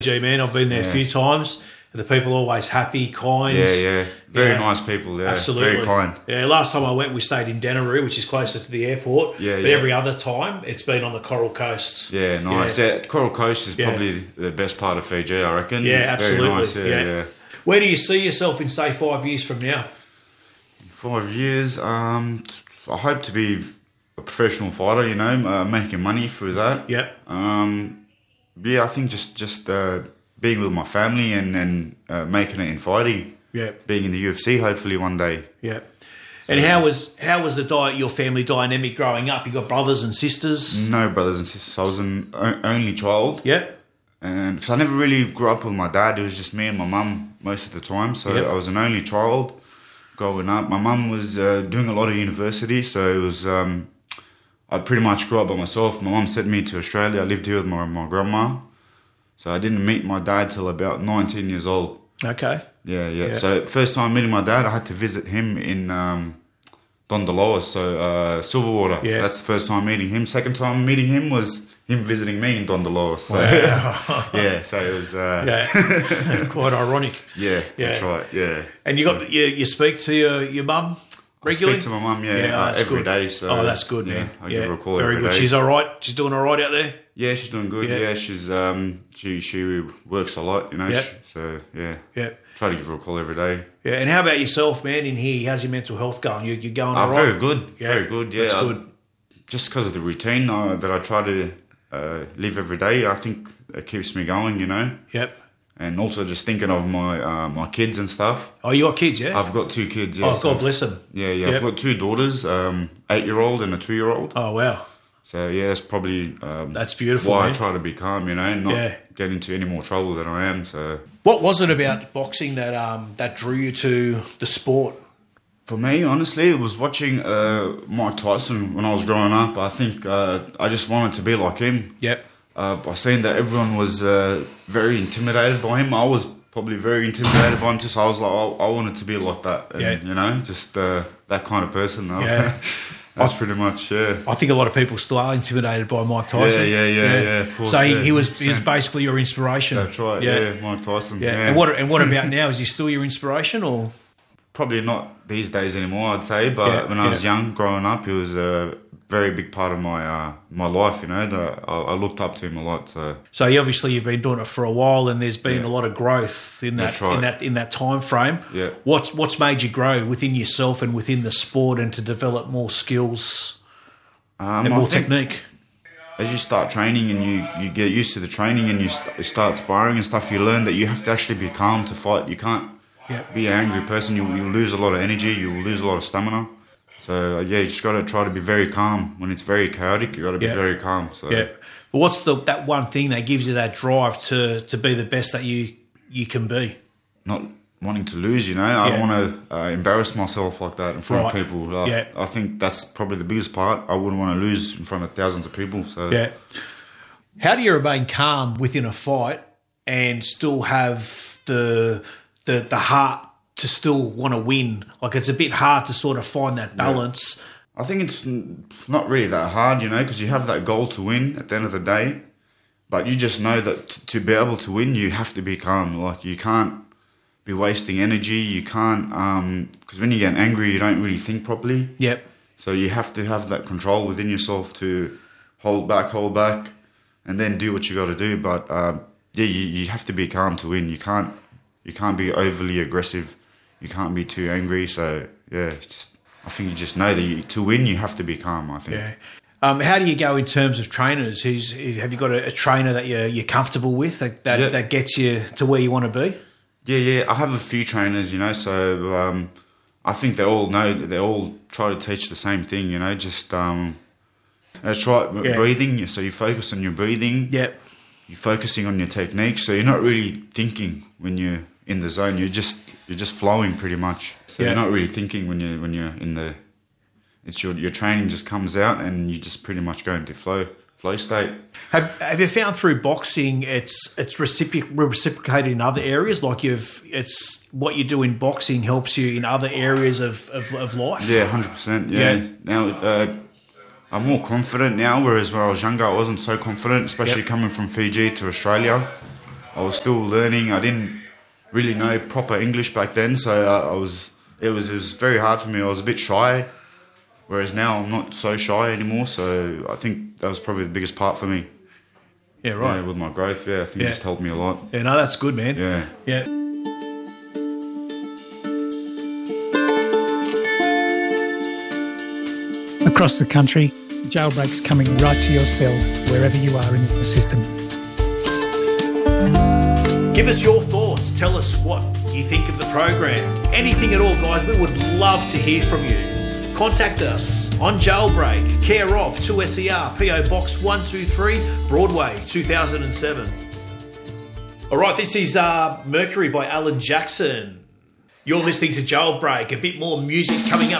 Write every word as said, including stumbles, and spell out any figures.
Gee, man, I've been there yeah. a few times. The people are always happy, kind. Yeah, yeah. Very yeah. nice people there. Absolutely. Very kind. Yeah, last time I went, we stayed in Denaroo, which is closer to the airport. Yeah, but yeah. every other time, it's been on the Coral Coast. Yeah, nice. Yeah. Yeah, Coral Coast is yeah. probably the best part of Fiji, I reckon. Yeah, it's absolutely. Very nice. Yeah, yeah. yeah. Where do you see yourself in, say, five years from now? Five years, um, I hope to be a professional fighter, you know, uh, making money through that. Yep. Um, yeah, I think just, just uh, being with my family and, and uh, making it in fighting. Yeah. Being in the U F C hopefully one day. Yeah. And how was how was the di- your family dynamic growing up? You got brothers and sisters? No brothers and sisters. I was an o- only child. Yeah. And because I never really grew up with my dad, it was just me and my mum most of the time. So yep. I was an only child growing up. My mum was uh, doing a lot of university, so it was um, I pretty much grew up by myself. My mum sent me to Australia. I lived here with my my grandma, so I didn't meet my dad till about nineteen years old. Okay. Yeah, yeah. yeah. So first time meeting my dad, I had to visit him in um, Dondaloa, so uh, Silverwater. Yeah. So that's the first time meeting him. Second time meeting him was him visiting me in Dondaloa. So wow. yeah, so it was uh, yeah. quite ironic. Yeah, yeah, that's right. Yeah. And you got you, you speak to your your mum regularly? I speak to my mum, yeah, yeah uh, every good. day. So oh, that's good, yeah, man. I yeah. give her a call Very every good. day. She's all right. She's doing all right out there. Yeah, she's doing good. Yeah, yeah she's um she she works a lot, you know. Yep. She, so yeah, yeah. Try to give her a call every day. Yeah, and how about yourself, man? In here, how's your mental health going? You you're going uh, all right? Very good. Yeah. Very good. Yeah, that's I, good. Just because of the routine uh, that I try to uh, live every day, I think it keeps me going. You know. Yep. And also just thinking of my uh, my kids and stuff. Oh, you got kids, yeah? I've got two kids. Yeah, oh, so God bless them. Yeah, yeah. Yep. I've got two daughters, um, eight year old and a two year old. Oh wow. So yeah, that's probably um, that's beautiful. Why man. I try to be calm, you know, and not yeah. get into any more trouble than I am. So, what was it about boxing that um, that drew you to the sport? For me, honestly, it was watching uh, Mike Tyson when I was growing up. I think uh, I just wanted to be like him. Yep. Uh, I seen that everyone was uh, very intimidated by him. I was probably very intimidated by him too. So I was like, I, I wanted to be like that. And, yeah. You know, just uh, that kind of person. Though. Yeah. That's pretty much, yeah. I think a lot of people still are intimidated by Mike Tyson. Yeah, yeah, yeah, yeah. yeah of course, so he, yeah, he was he was basically your inspiration. That's right. Yeah, yeah Mike Tyson. Yeah. yeah. And what and what about now? Is he still your inspiration, or probably not these days anymore? I'd say, but yeah, when I was yeah. young, growing up, he was a very big part of my uh, my life. You know, that I, I looked up to him a lot. So, so you obviously you've been doing it for a while, and there's been yeah. a lot of growth in that right. in that in that time frame. Yeah. What's what's made you grow within yourself and within the sport, and to develop more skills? Um, and more technique. As you start training and you, you get used to the training and you, st- you start sparring and stuff, you learn that you have to actually be calm to fight. You can't yep. be an angry person. You you lose a lot of energy. You lose a lot of stamina. So uh, yeah, you just got to try to be very calm when it's very chaotic. You got to be yep. very calm. So yeah. But what's the that one thing that gives you that drive to to be the best that you you can be? Not wanting to lose, you know. I yeah. don't want to uh, embarrass myself like that in front right. of people. Uh, yeah. I think that's probably the biggest part. I wouldn't want to lose in front of thousands of people. So yeah. How do you remain calm within a fight and still have the the the heart to still want to win? Like, it's a bit hard to sort of find that balance. Yeah. I think it's not really that hard, you know, because you have that goal to win at the end of the day. But you just know that t- to be able to win, you have to be calm. Like, you can't be wasting energy. You can't, because um, when you get angry, you don't really think properly. Yep. So you have to have that control within yourself to hold back, hold back, and then do what you got to do. But uh, yeah, you, you have to be calm to win. You can't, you can't be overly aggressive. You can't be too angry. So yeah, it's just I think you just know that you, to win, you have to be calm. I think. Yeah. Um, how do you go in terms of trainers? Who's have you got a, a trainer that you're you're comfortable with that that, yeah. that gets you to where you want to be? Yeah, yeah. I have a few trainers, you know. So um, I think they all know. They all try to teach the same thing, you know. Just um, that's right. Yeah. Breathing. So you focus on your breathing. Yep. You're focusing on your technique. So you're not really thinking when you're in the zone. You're just you're just flowing pretty much. So yeah. you're not really thinking when you when you're in the. It's your your training just comes out and you just pretty much go into flow flow state. Have Have you found through boxing it's it's recipro- reciprocated in other areas? Like you've it's what you do in boxing helps you in other areas of, of, of life. Yeah, hundred percent. Yeah. Yeah. Now uh, I'm more confident now, whereas when I was younger I wasn't so confident, especially yep. coming from Fiji to Australia. I was still learning. I didn't really know proper English back then, so I, I was it was it was very hard for me. I was a bit shy, whereas now I'm not so shy anymore. So I think that was probably the biggest part for me. Yeah, right. Yeah, with my growth, yeah, I think Yeah. it just helped me a lot. Yeah, no, that's good, man. Yeah. Yeah. Across the country, Jailbreak's coming right to your cell, wherever you are in the system. Give us your thoughts. Tell us what you think of the program. Anything at all, guys. We would love to hear from you. Contact us on Jailbreak, care of two S E R, P O Box one two three, Broadway, two thousand seven. All right, this is uh, Mercury by Alan Jackson. You're listening to Jailbreak. A bit more music coming up